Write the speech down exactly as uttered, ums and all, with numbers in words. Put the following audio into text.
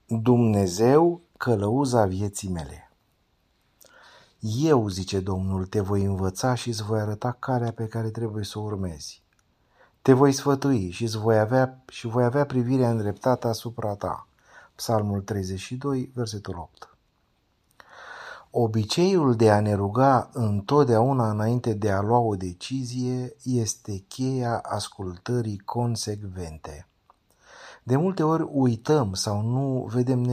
Dumnezeu, călăuza vieții mele. Eu, zice Domnul, te voi învăța și îți voi arăta calea pe care trebuie să o urmezi. Te voi sfătui și îți voi avea, și voi avea privirea îndreptată asupra ta. Psalmul treizeci și doi, versetul opt. Obiceiul de a ne ruga întotdeauna înainte de a lua o decizie este cheia ascultării consecvente. De multe ori uităm sau nu vedem